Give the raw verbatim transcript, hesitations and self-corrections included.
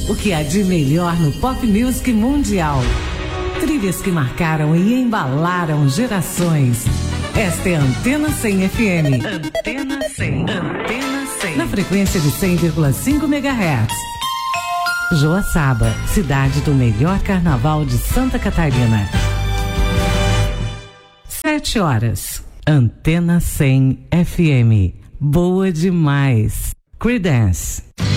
O que há de melhor no pop music mundial. Trilhas que marcaram e embalaram gerações. Esta é a Antena cem F M. Antena cem. Antena cem. Na frequência de cem vírgula cinco megahertz. Joaçaba, cidade do melhor carnaval de Santa Catarina. Sete horas. Antena cem F M. Boa demais. Creedence.